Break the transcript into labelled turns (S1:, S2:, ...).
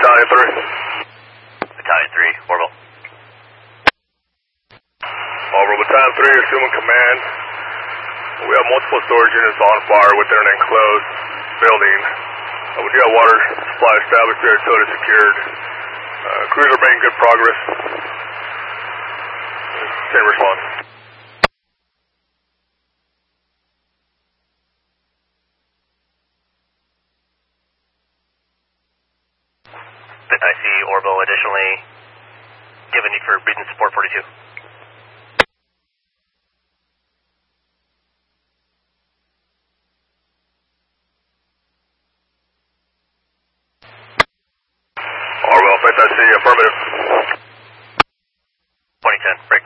S1: Battalion 3.
S2: Battalion 3, Orville.
S1: Orville, Battalion 3, assuming command. We have multiple storage units on fire within an enclosed building. We do have water supply established there, utility secured. Crews are making good progress. Same response.
S2: I see Orville additionally given you for breathing support 42.
S1: Orville, I see affirmative.
S2: 2010, break.